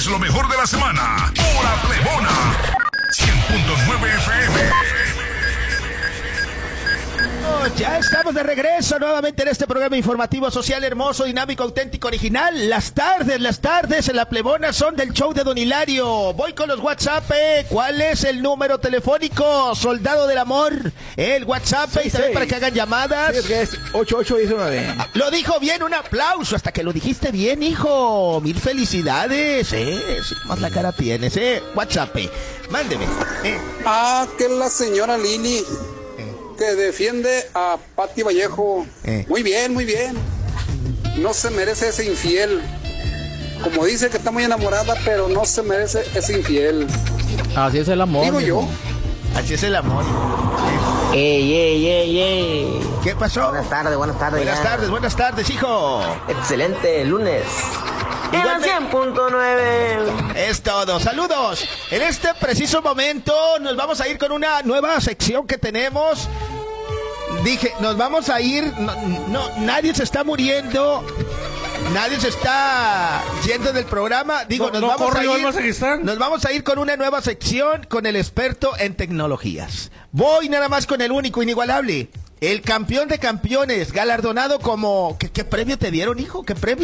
lo mejor de la semana. Hora Plebona. 100.9 FM. Ya estamos de regreso nuevamente en este programa informativo social, hermoso, dinámico, auténtico, original. Las tardes en la Plebona son del show de Don Hilario. Voy con los WhatsApp. ¿Cuál es el número telefónico? Soldado del amor. El WhatsApp y también para que hagan llamadas. Sí, es 8819. Lo dijo bien, un aplauso. Hasta que lo dijiste bien, hijo. Mil felicidades. Sí, más la cara tienes, WhatsApp. Mándeme. Que la señora Lili que defiende a Pati Vallejo. Muy bien, muy bien. No se merece ese infiel. Como dice que está muy enamorada, pero no se merece ese infiel. Así es el amor. Digo yo. Así es el amor. ¡Ey! ¿Qué pasó? Buenas tardes. Buenas tardes, hijo. Excelente lunes. En la 100.9. Es todo. Saludos. En este preciso momento nos vamos a ir con una nueva sección que tenemos. Dije, nos vamos a ir. No, nadie se está muriendo. Nadie se está yendo del programa. Digo, nos vamos a ir con una nueva sección con el experto en tecnologías. Voy nada más con el único, inigualable. El campeón de campeones, galardonado como... ¿Qué premio te dieron, hijo? ¿Qué premio?